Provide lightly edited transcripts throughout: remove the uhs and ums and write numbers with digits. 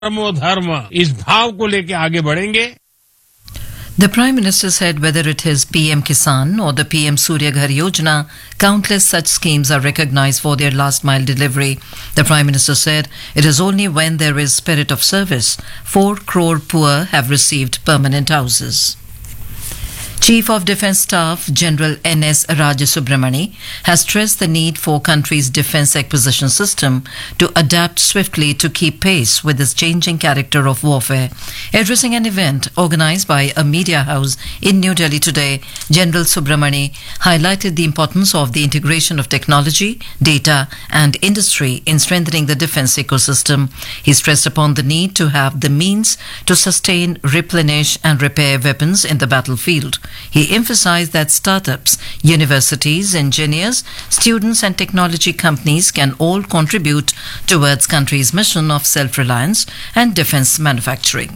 परमो धर्म इस भाव को लेकर आगे बढ़ेंगे। The Prime Minister said whether it is PM Kisan or the PM Surya Ghar Yojana, countless such schemes are recognized for their last mile delivery. The Prime Minister said it is only when there is spirit of service. 4 crore poor have received permanent houses. Chief of Defence Staff General N.S. Rajasubramani has stressed the need for country's defence acquisition system to adapt swiftly to keep pace with this changing character of warfare. Addressing an event organised by a media house in New Delhi today, General Subramani highlighted the importance of the integration of technology, data and industry in strengthening the defence ecosystem. He stressed upon the need to have the means to sustain, replenish and repair weapons in the battlefield. He emphasized that startups, universities, engineers, students and technology companies can all contribute towards country's mission of self-reliance and defense manufacturing.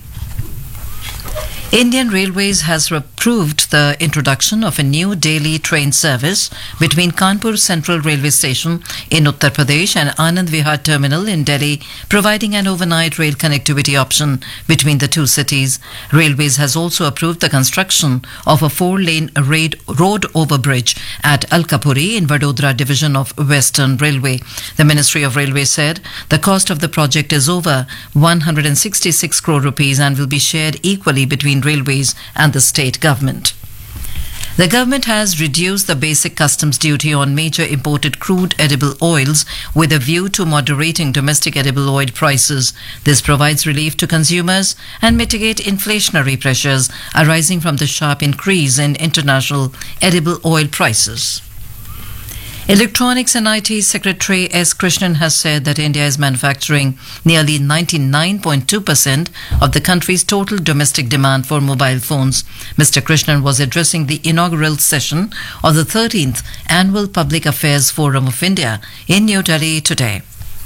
Indian Railways has approved the introduction of a new daily train service between Kanpur Central Railway Station in Uttar Pradesh and Anand Vihar Terminal in Delhi, providing an overnight rail connectivity option between the two cities. Railways has also approved the construction of a 4-lane road overbridge at Alkapuri in Vadodara division of Western Railway. The Ministry of Railways said the cost of the project is over 166 crore rupees and will be shared equally between Railways and the state government. The government has reduced the basic customs duty on major imported crude edible oils with a view to moderating domestic edible oil prices. This provides relief to consumers and mitigate inflationary pressures arising from the sharp increase in international edible oil prices. Electronics and IT Secretary S. Krishnan has said that India is manufacturing nearly 99.2% of the country's total domestic demand for mobile phones. Mr. Krishnan was addressing the inaugural session of the 13th Annual Public Affairs Forum of India in New Delhi today.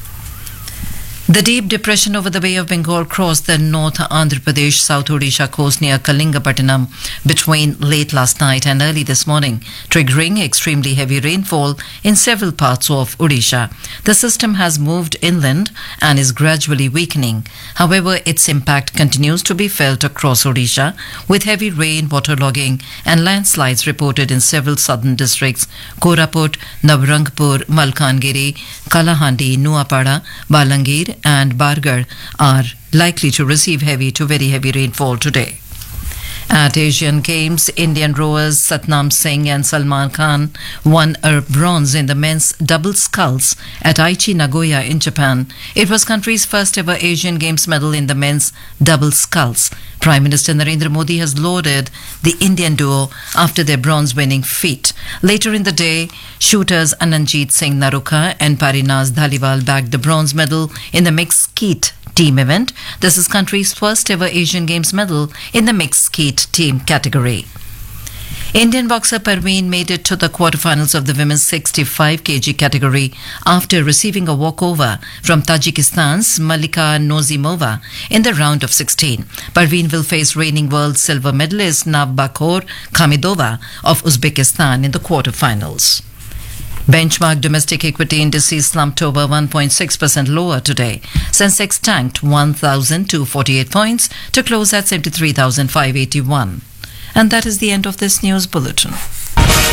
The deep depression over the Bay of Bengal crossed the North Andhra Pradesh South Odisha coast near Kalingapattinam between late last night and early this morning, triggering extremely heavy rainfall in several parts of Odisha. The system has moved inland and is gradually weakening. However, its impact continues to be felt across Odisha, with heavy rain, waterlogging and landslides reported in several southern districts. Koraput, Nabarangpur, Malkangiri, Kalahandi, Nuapada, Balangir and Bargarh are likely to receive heavy to very heavy rainfall today. At Asian Games, Indian rowers Satnam Singh and Salman Khan won a bronze in the men's double sculls at Aichi Nagoya in Japan. It was country's first ever Asian Games medal in the men's double sculls. Prime Minister Narendra Modi has lauded the Indian duo after their bronze-winning feat. Later in the day, shooters Ananjit Singh Naruka and Parinaz Dhaliwal bagged the bronze medal in the mixed skeet team event. This is country's first ever Asian Games medal in the mixed skeet team category. Indian boxer Parveen made it to the quarterfinals of the women's 65 kg category after receiving a walkover from Tajikistan's Malika Nozimova in the round of 16. Parveen will face reigning world silver medalist Navbakhor Khamidova of Uzbekistan in the quarterfinals. Benchmark domestic equity indices slumped over 1.6% lower today. Sensex tanked 1,248 points to close at 73,581. And that is the end of this news bulletin.